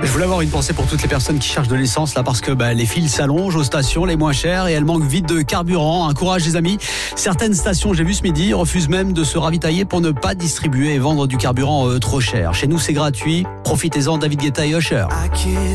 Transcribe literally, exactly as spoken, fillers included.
Je voulais avoir une pensée pour toutes les personnes qui cherchent de l'essence là parce que bah, les files s'allongent aux stations les moins chères et elles manquent vite de carburant. Un courage les amis. Certaines stations, j'ai vu ce midi, refusent même de se ravitailler pour ne pas distribuer et vendre du carburant euh, trop cher. Chez nous c'est gratuit. Profitez-en, David Guetta et Usher.